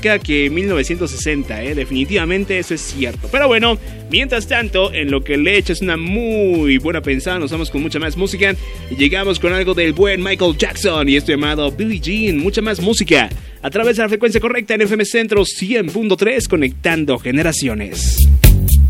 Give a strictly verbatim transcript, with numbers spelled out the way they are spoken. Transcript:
música que mil novecientos sesenta, ¿eh? Definitivamente eso es cierto. Pero bueno, mientras tanto, en lo que le echas una muy buena pensada, nos vamos con mucha más música y llegamos con algo del buen Michael Jackson y esto llamado Billie Jean. Mucha más música a través de la frecuencia correcta en F M Centro cien punto tres, conectando generaciones.